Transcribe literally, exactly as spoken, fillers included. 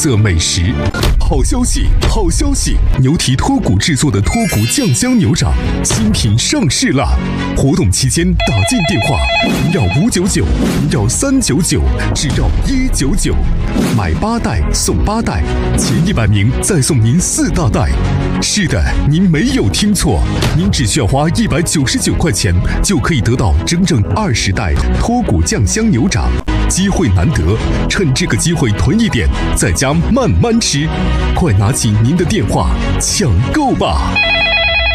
色美食。好消息，好消息！牛蹄脱骨制作的脱骨酱香牛掌新品上市啦！活动期间打进电话零幺五九九零幺三九九，只要一九九，买八袋送八袋，前一百名再送您四大袋。是的，您没有听错，您只需要花一百九十九块钱就可以得到整整二十袋脱骨酱香牛掌。机会难得，趁这个机会囤一点，在家慢慢吃。快拿起您的电话抢购吧！